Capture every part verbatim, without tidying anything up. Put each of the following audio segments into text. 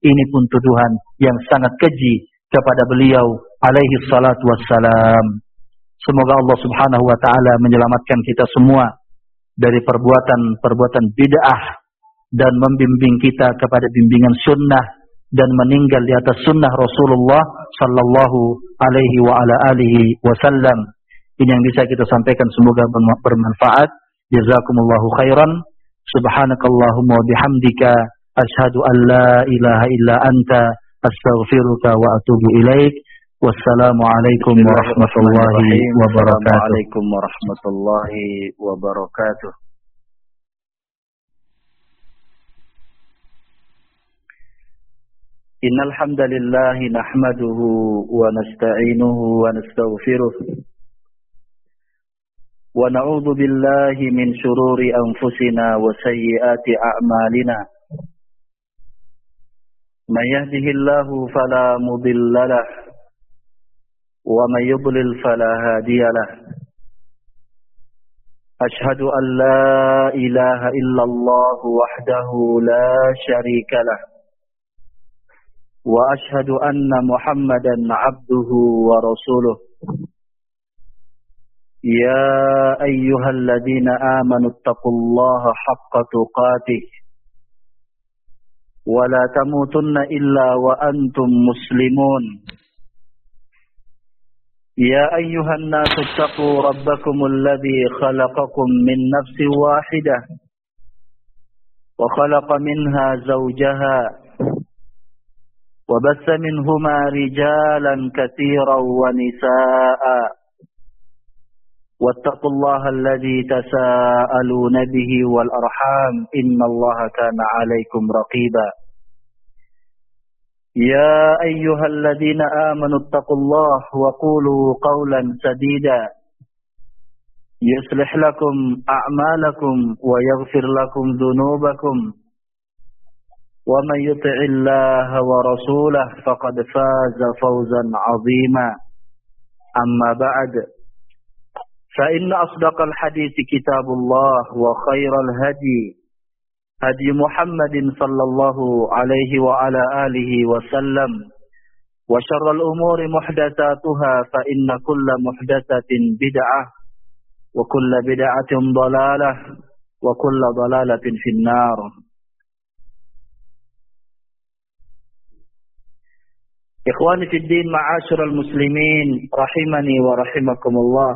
Ini pun tuduhan yang sangat keji kepada beliau alaihi salatu wassalam. Semoga Allah subhanahu wa ta'ala menyelamatkan kita semua dari perbuatan-perbuatan bid'ah dan membimbing kita kepada bimbingan sunnah dan meninggal di atas sunnah Rasulullah sallallahu alaihi wa ala alihi wasallam. Ini yang bisa kita sampaikan, semoga bermanfaat. Jazakumullahu khairan. Subhanakallahumma wa bihamdika asyhadu an la ilaha illa anta astaghfiruka wa atubu ilaik. Wassalamualaikum warahmatullahi wabarakatuh. Assalamualaikum warahmatullahi wabarakatuh. Innal hamdalillah nahmaduhu wa nasta'inuhu wa nastaghfiruh. Wa na'udzu billahi min shururi anfusina wa sayyiati a'malina. Man yahdihillahu fala mudilla lahu wa man yudlil fala hadiya lahu. Ashhadu an la ilaha illallah wahdahu la syarika lahu wa ashhadu anna Muhammadan 'abduhu wa rasuluh. Ya ayyuhalladzina amanu taqullaha haqqa tuqatih wa la tamutunna illa wa antum muslimun. Ya ayyuhan nasu taqu rabbakumul ladzi khalaqakum min nafsin wahidah wa khalaqa minha zawjaha wa bassa minhuma rijalan katsiran wa nisaa'a wattaqullaha alladzi tasaaluna bihi wal arham innallaha kana 'alaikum raqiba. Ya ayyuhalladzina amanu taqullaha wa qulu qawlan sadida yuslih lakum a'malakum wa yaghfir lakum dhunubakum wa man yuti'illaha wa rasulahu faqad faza fawzan 'azima. Amma ba'd, fa inna asdaqal hadithi kitabullah wa khairal hadi hadi Muhammadin sallallahu alaihi wa ala alihi wa sallam wa syarrul umuri muhdatsatuha fa inna kulla muhdatsatin bid'ah wa kulla bid'atin dhalalah wa kulla dhalalatin finnar. Ikhwani fid din, ma'asyiral muslimin rahimani wa rahimakumullah.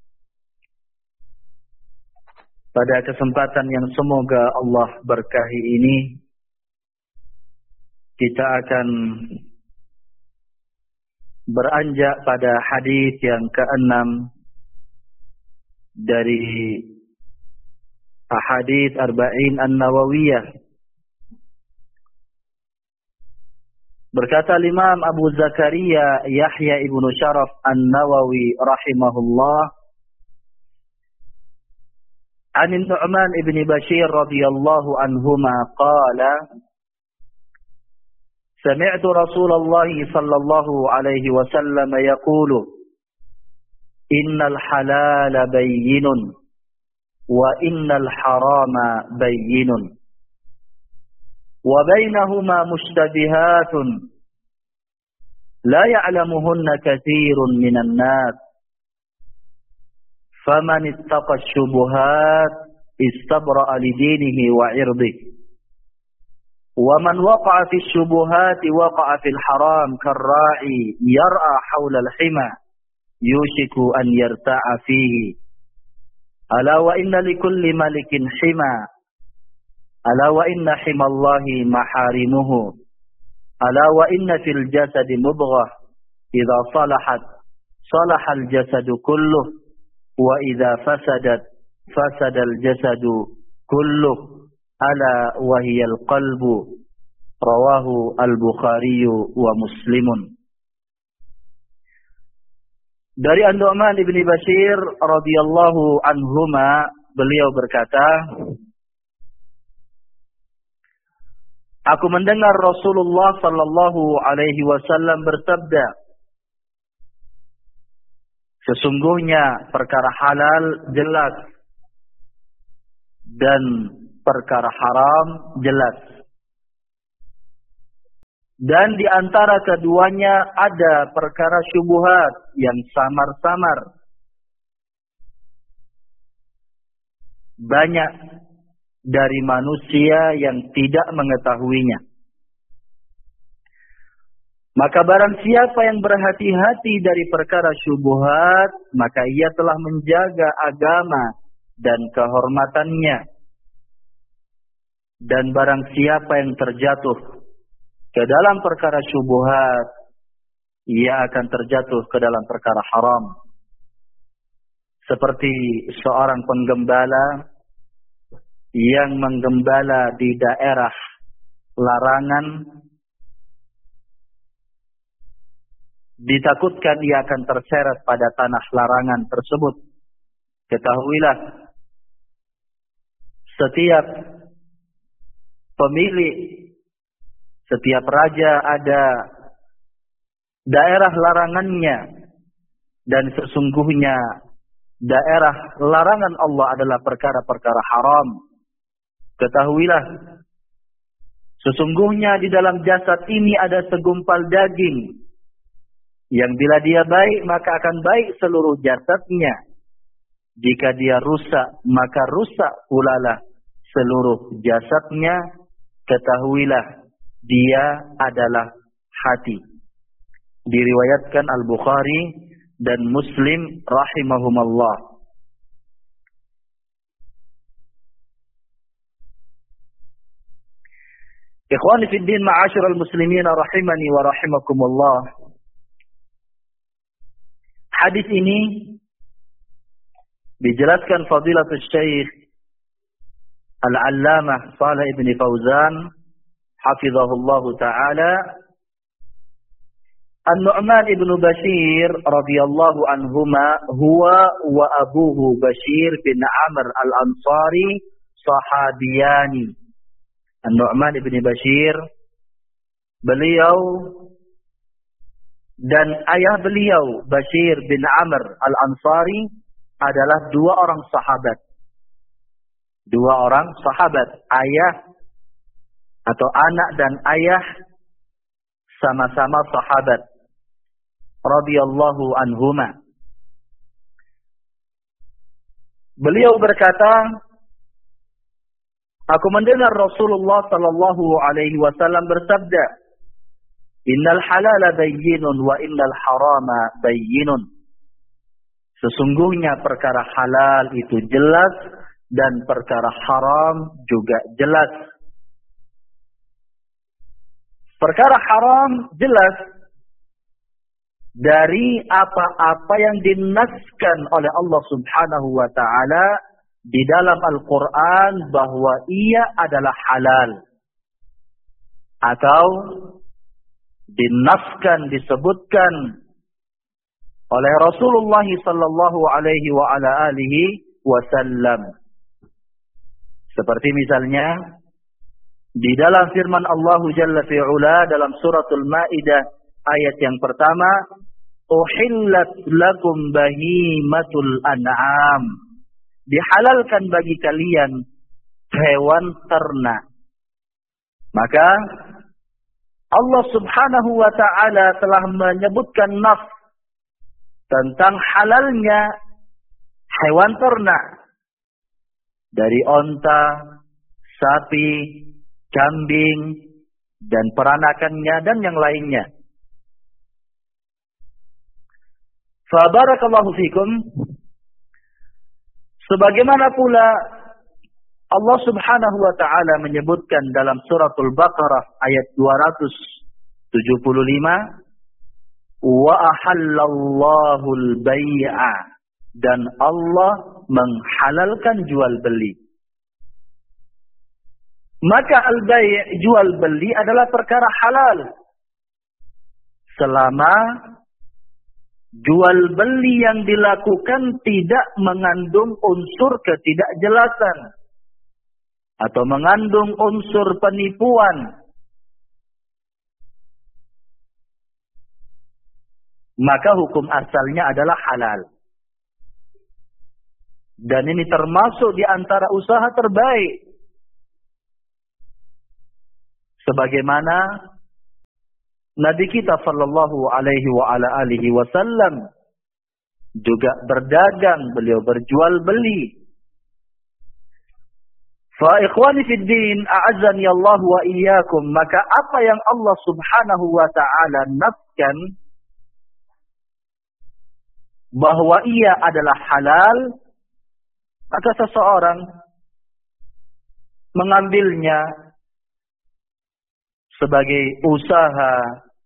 Pada kesempatan yang semoga Allah berkahi ini, kita akan beranjak pada hadis yang keenam dari ahadits Arba'in An-Nawawiyah. Berkata Imam Abu Zakaria Yahya ibnu Syaraf An-Nawawi rahimahullah, عن النعمان ابن بشير رضي الله عنهما قال سمعت رسول الله صلى الله عليه وسلم يقول إن الحلال بين وإن الحرام بين وبينهما مشتبهات لا يعلمهن كثير من الناس فمن اتقى الشبهات استبرأ لدينه وعرضه ومن وقع في الشبهات وقع في الحرام كالراعي يرعى حول الحمى يوشك أن يرتع فيه ألا وإن لكل ملك حمى ألا وإن حمى الله محارمه ألا وإن في الجسد مضغة إذا صلحت صلح الجسد كله وإذا فسدت فسد الجسد كله ألا وهي القلب رواه البخاري ومسلم. Dari An-Nu'man ibni Bashir radhiyallahu anhuma, beliau berkata, aku mendengar Rasulullah sallallahu alaihi wasallam bersabda, sesungguhnya perkara halal jelas dan perkara haram jelas. Dan di antara keduanya ada perkara syubhat yang samar-samar. Banyak dari manusia yang tidak mengetahuinya. Maka barang siapa yang berhati-hati dari perkara syubhat, maka ia telah menjaga agama dan kehormatannya. Dan barang siapa yang terjatuh ke dalam perkara syubhat, ia akan terjatuh ke dalam perkara haram. Seperti seorang penggembala yang menggembala di daerah larangan, ditakutkan ia akan terseret pada tanah larangan tersebut. Ketahuilah, setiap pemilik, setiap raja ada daerah larangannya, dan sesungguhnya daerah larangan Allah adalah perkara-perkara haram. Ketahuilah, sesungguhnya di dalam jasad ini ada segumpal daging, yang bila dia baik maka akan baik seluruh jasadnya. Jika dia rusak maka rusak pula lah seluruh jasadnya. Ketahuilah, dia adalah hati. Diriwayatkan Al-Bukhari dan Muslim rahimahumallah. Ikhwani fi din, ma'asyiral muslimin rahimani wa rahimakumullah. Hadis ini dijelaskan Fadilatul Syekh Al-Allamah Shalih ibn Fauzan hafizahullahu taala, An-Nu'man ibn Bashir radhiyallahu anhuma huwa wa abuhu Bashir bin Amr al-Ansari sahabiyani. An-Nu'man ibn Bashir, beliau dan ayah beliau Bashir bin Amr al-Ansari adalah dua orang sahabat. Dua orang sahabat, ayah atau anak dan ayah sama-sama sahabat radhiyallahu anhuma. Beliau berkata, aku mendengar Rasulullah sallallahu alaihi wasallam bersabda, "Innal halala bayyinun wa innal harama bayyinun." Sesungguhnya perkara halal itu jelas dan perkara haram juga jelas. Perkara haram jelas dari apa-apa yang dinaskan oleh Allah Subhanahu wa taala di dalam Al-Quran bahwa ia adalah halal, atau dinaskan, disebutkan oleh Rasulullah sallallahu alaihi wa ala alihi wasallam. Seperti misalnya di dalam firman Allah Jalla fi'ula dalam suratul Maidah ayat yang pertama, "Uhillat lakum bahimatul an'am." Dihalalkan bagi kalian hewan ternak. Maka Allah Subhanahu wa taala telah menyebutkan nas tentang halalnya hewan ternak dari onta, sapi, kambing, dan peranakannya dan yang lainnya. Fa barakallahu fikum. Sebagaimana pula Allah Subhanahu wa taala menyebutkan dalam suratul Baqarah ayat dua ratus tujuh puluh lima, wa ahallallahu al-bai'a, dan Allah menghalalkan jual beli. Maka al-bai', jual beli adalah perkara halal selama jual beli yang dilakukan tidak mengandung unsur ketidakjelasan atau mengandung unsur penipuan. Maka hukum asalnya adalah halal. Dan ini termasuk di antara usaha terbaik. Sebagaimana Nabi kita sallallahu alaihi wa ala alihi wasallam juga berdagang, beliau berjual beli. Fa ikhwani fid din, a'azzani Allah wa iyyakum, maka apa yang Allah Subhanahu wa taala nafkan bahwa ia adalah halal, maka seseorang mengambilnya sebagai usaha,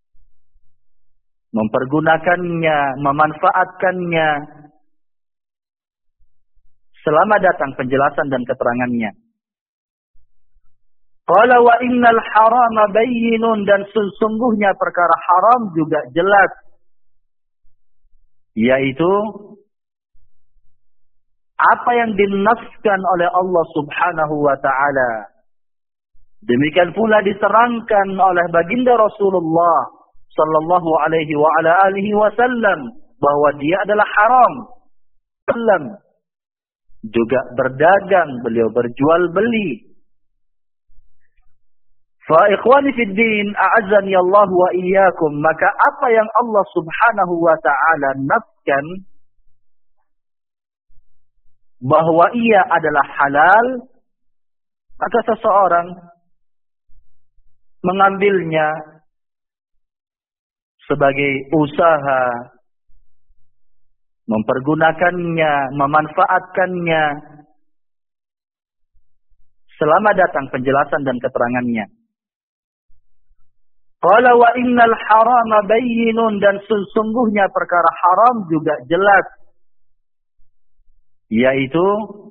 mempergunakannya, memanfaatkannya selama datang penjelasan dan keterangannya. Qala wa innal harama bayyinun, dan sesungguhnya perkara haram juga jelas, yaitu apa yang dinaskan oleh Allah Subhanahu wa taala. Demikian pula diterangkan oleh baginda Rasulullah sallallahu alaihi wa ala alihi wasallam bahwa dia adalah haram. Sallam juga berdagang, beliau berjual beli. Fa ikhwani fid din, a'azzani Allah wa iyyakum, maka apa yang Allah Subhanahu wa taala nafkan bahwa ia adalah halal, maka seseorang mengambilnya sebagai usaha, mempergunakannya, memanfaatkannya selama datang penjelasan dan keterangannya. Qala wa innal harama bayyinun, dan sesungguhnya perkara haram juga jelas, yaitu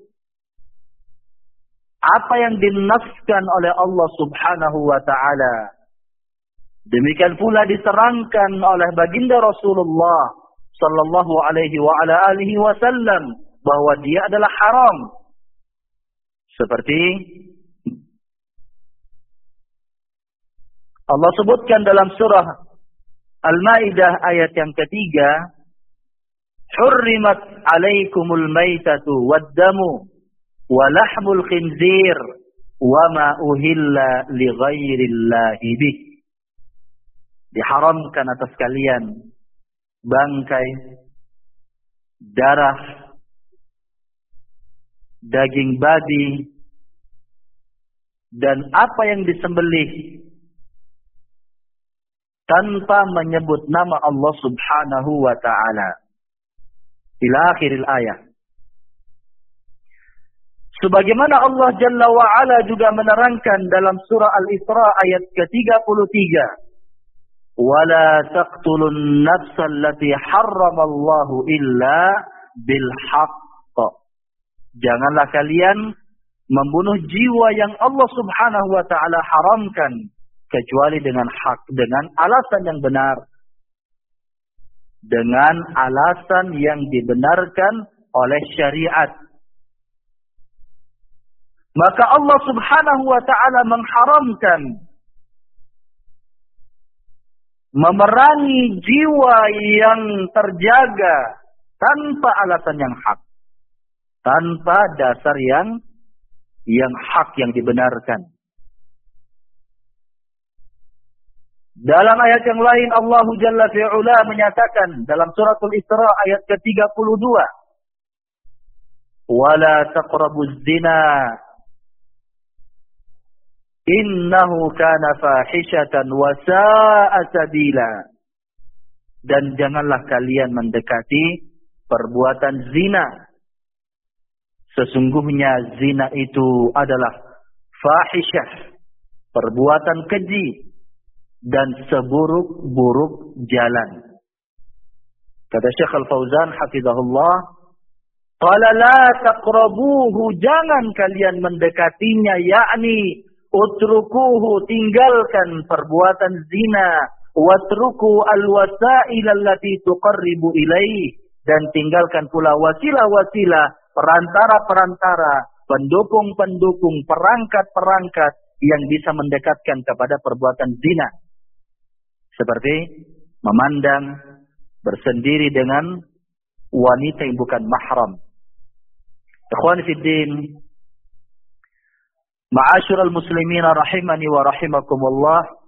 apa yang dinaskan oleh Allah Subhanahu wa taala. Demikian pula diterangkan oleh baginda Rasulullah sallallahu alaihi wa ala alihi wasallam bahwa dia adalah haram. Seperti Allah sebutkan dalam surah Al-Maidah ayat yang ketiga, "Hurrimat 'alaikumul maitatu wad-damu wa lahmul khinzir wa ma uhilla li ghairillahi bih." Diharamkan atas kalian bangkai, darah, daging babi, dan apa yang disembelih tanpa menyebut nama Allah Subhanahu wa ta'ala. Ila akhiril ayat. Sebagaimana Allah Jalla wa Ala juga menerangkan dalam surah Al-Isra ayat ke tiga puluh tiga. وَلَا تَقْتُلُوا النَّفْسَ الَّتِي حَرَّمَ اللَّهُ إِلَّا بِالْحَقِّ. Janganlah kalian membunuh jiwa yang Allah Subhanahu wa ta'ala haramkan kecuali dengan hak, dengan alasan yang benar, dengan alasan yang dibenarkan oleh syariat. Maka Allah Subhanahu wa ta'ala mengharamkan memerangi jiwa yang terjaga tanpa alasan yang hak, tanpa dasar yang yang hak, yang dibenarkan. Dalam ayat yang lain Allah Jalla fi'ula menyatakan dalam suratul Isra ayat ke tiga puluh dua, "Wala taqrabuz zina innahu kana fahishatan wa sa'a sabila." Dan janganlah kalian mendekati perbuatan zina. Sesungguhnya zina itu adalah fahishah, perbuatan keji, dan seburuk-buruk jalan. Kata Syekh Al-Fauzan hafizahullah, qala la taqrabuhu, jangan kalian mendekatinya, yakni utrukuhu, tinggalkan perbuatan zina, watruku alwasail allati tuqarribu ilaih, dan tinggalkan pula wasilah-wasilah, perantara-perantara, pendukung-pendukung, perangkat-perangkat yang bisa mendekatkan kepada perbuatan zina. Seperti memandang, bersendiri dengan wanita yang bukan mahram. Ikhwan fiddin, ma'asyiral muslimin rahimani wa rahimakumullah.